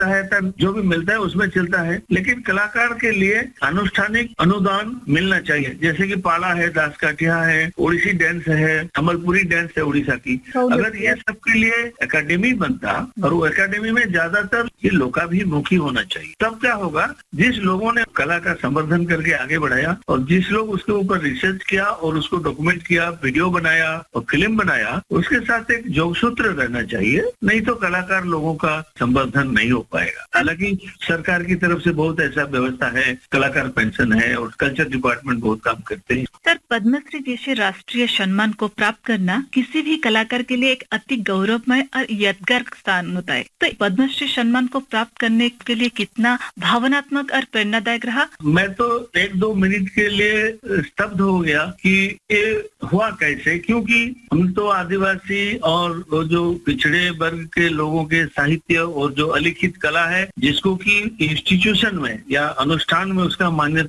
सहायता जो भी मिलता है उसमें चलता है, लेकिन कलाकार के लिए अनुष्ठानिक अनुदान मिलना चाहिए। जैसे कि पाला है, दास काठिया है, ओडिसी डांस है, संबलपुरी डांस है उड़ीसा की। अगर ये सबके लिए एकेडमी बनता और वो एकेडमी में ज्यादातर ये लोकाभिमुखी होना चाहिए, तब क्या होगा, जिस लोगों ने कला का संवर्धन करके आगे बढ़ाया और जिस लोग उसके ऊपर रिसर्च किया और उसको डॉक्यूमेंट किया, वीडियो बनाया और फिल्म बनाया, उसके साथ एक जोगसूत्र रहना चाहिए, नहीं तो कलाकार लोगों का संवर्धन नहीं हो पाएगा। हालांकि सरकार की तरफ से बहुत ऐसा व्यवस्था है, कलाकार पेंशन है और कल्चर डिपार्टमेंट बहुत काम करते हैं। सर, पद्मश्री जैसे राष्ट्रीय सम्मान को प्राप्त करना किसी भी कलाकार के लिए एक अति गौरवमय और यादगार स्थान होता है। तो पद्मश्री सम्मान को प्राप्त करने के लिए कितना भावनात्मक और प्रेरणादायक रहा? मैं तो 1-2 मिनट के लिए स्तब्ध हो गया कि ये हुआ कैसे, क्योंकि हम तो आदिवासी और जो पिछड़े वर्ग के लोगों के साहित्य और जो अलिखित कला है, जिसको कि इंस्टीट्यूशन में या अनुष्ठान में उसका मान्यता